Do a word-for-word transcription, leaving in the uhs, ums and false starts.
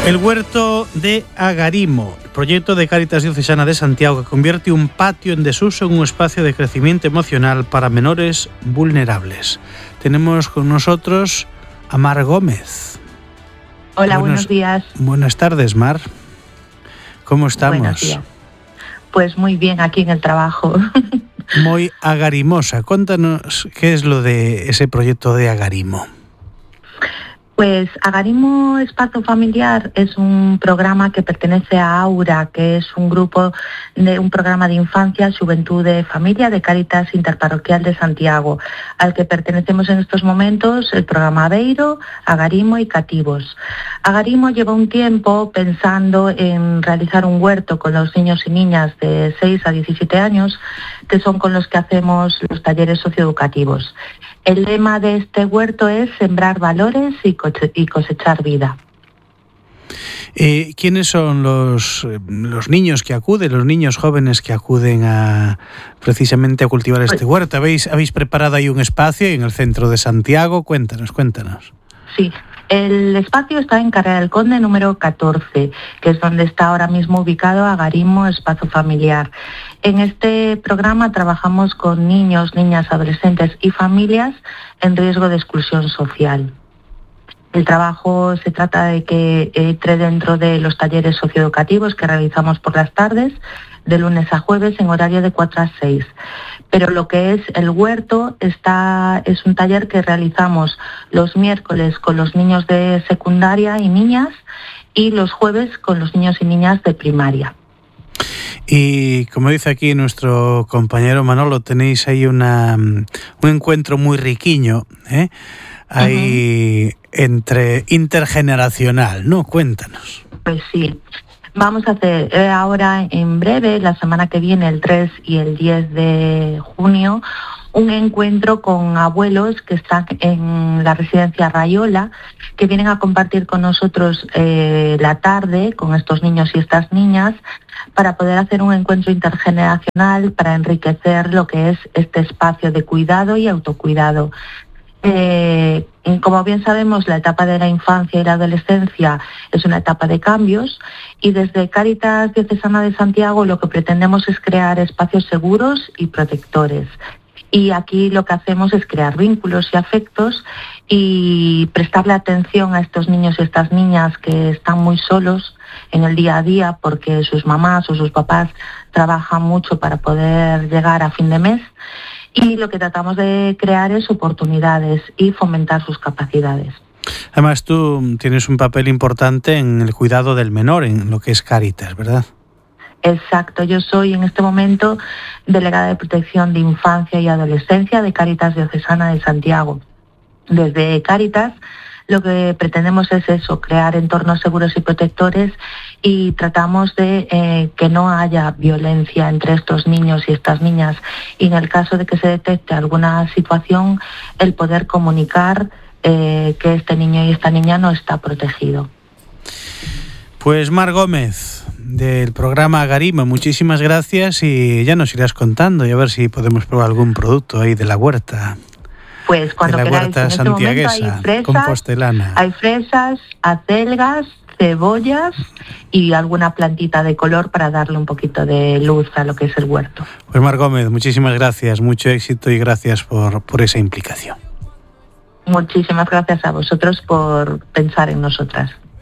El huerto de Agarimo, proyecto de Cáritas Diocesana de Santiago que convierte un patio en desuso en un espacio de crecimiento emocional para menores vulnerables. Tenemos con nosotros a Mar Gómez. Hola, buenos, buenos días. Buenas tardes, Mar. ¿Cómo estamos? Buenos días. Pues muy bien, aquí en el trabajo. Muy agarimosa. Cuéntanos qué es lo de ese proyecto de Agarimo. Pues Agarimo Espacio Familiar es un programa que pertenece a Aura, que es un grupo de un programa de infancia, juventud de familia de Cáritas Interparroquial de Santiago, al que pertenecemos en estos momentos el programa Aveiro, Agarimo y Cativos. Agarimo lleva un tiempo pensando en realizar un huerto con los niños y niñas de seis a diecisiete años, que son con los que hacemos los talleres socioeducativos. El lema de este huerto es sembrar valores y cosechar vida. Eh, ¿Quiénes son los, los niños que acuden, los niños jóvenes que acuden a precisamente a cultivar este huerto? ¿Habéis, habéis preparado ahí un espacio en el centro de Santiago? Cuéntanos, cuéntanos. Sí. El espacio está en Carrera del Conde número catorce, que es donde está ahora mismo ubicado Agarimo Espacio Familiar. En este programa trabajamos con niños, niñas, adolescentes y familias en riesgo de exclusión social. El trabajo se trata de que entre dentro de los talleres socioeducativos que realizamos por las tardes, de lunes a jueves en horario de cuatro a seis. Pero lo que es el huerto está, es un taller que realizamos los miércoles con los niños de secundaria y niñas y los jueves con los niños y niñas de primaria. Y como dice aquí nuestro compañero Manolo, tenéis ahí una, un encuentro muy riquiño, ¿eh? Ahí uh-huh. entre intergeneracional, ¿no? Cuéntanos. Pues sí. Vamos a hacer eh, ahora en breve, la semana que viene, el tres y el diez de junio, un encuentro con abuelos que están en la residencia Rayola, que vienen a compartir con nosotros eh, la tarde con estos niños y estas niñas para poder hacer un encuentro intergeneracional para enriquecer lo que es este espacio de cuidado y autocuidado. Eh, como bien sabemos, la etapa de la infancia y la adolescencia es una etapa de cambios y desde Cáritas Diocesana de Santiago lo que pretendemos es crear espacios seguros y protectores. Y aquí lo que hacemos es crear vínculos y afectos y prestarle atención a estos niños y estas niñas que están muy solos en el día a día porque sus mamás o sus papás trabajan mucho para poder llegar a fin de mes. Y lo que tratamos de crear es oportunidades y fomentar sus capacidades. Además, tú tienes un papel importante en el cuidado del menor, en lo que es Cáritas, ¿verdad? Exacto. Yo soy en este momento delegada de protección de infancia y adolescencia de Cáritas Diocesana de Santiago. Desde Cáritas lo que pretendemos es eso, crear entornos seguros y protectores y tratamos de eh, que no haya violencia entre estos niños y estas niñas y en el caso de que se detecte alguna situación, el poder comunicar eh, que este niño y esta niña no está protegido. Pues Mar Gómez, del programa Agarimo, muchísimas gracias y ya nos irás contando y a ver si podemos probar algún producto ahí de la huerta. Pues cuando de la queráis, huerta en este momento hay fresas, compostelana. Hay fresas, acelgas, cebollas y alguna plantita de color para darle un poquito de luz a lo que es el huerto. Pues Mar Gómez, muchísimas gracias, mucho éxito y gracias por, por esa implicación. Muchísimas gracias a vosotros por pensar en nosotras.